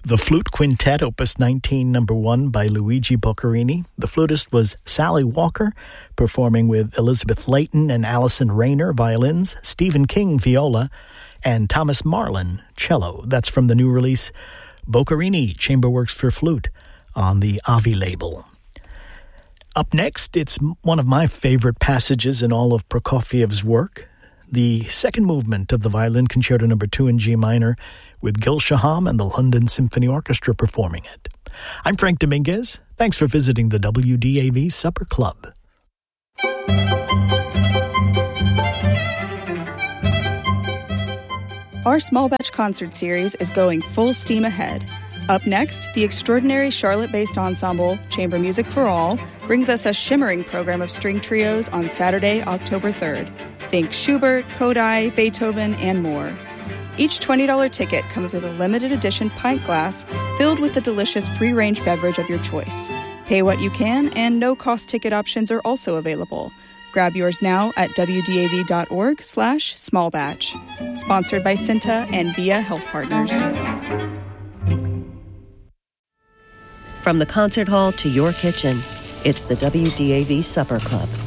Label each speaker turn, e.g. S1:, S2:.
S1: The Flute Quintet, Opus 19, number 1 by Luigi Boccherini. The flutist was Sally Walker, performing with Elizabeth Layton and Allison Rayner, violins, Stephen King, viola, and Thomas Marlin, cello. That's from the new release, Boccherini, Chamber Works for Flute, on the Avi label. Up next, it's one of my favorite passages in all of Prokofiev's work, the second movement of the Violin Concerto No. 2 in G minor, with Gil Shaham and the London Symphony Orchestra performing it. I'm Frank Dominguez. Thanks for visiting the WDAV Supper Club.
S2: Our small batch concert series is going full steam ahead. Up next, the extraordinary Charlotte-based ensemble, Chamber Music for All, brings us a shimmering program of string trios on Saturday, October 3rd. Think Schubert, Kodály, Beethoven, and more. Each $20 ticket comes with a limited edition pint glass filled with the delicious free-range beverage of your choice. Pay what you can, and no-cost ticket options are also available. Grab yours now at wdav.org/smallbatch. Sponsored by Cinta and Via Health Partners.
S3: From the concert hall to your kitchen, it's the WDAV Supper Club.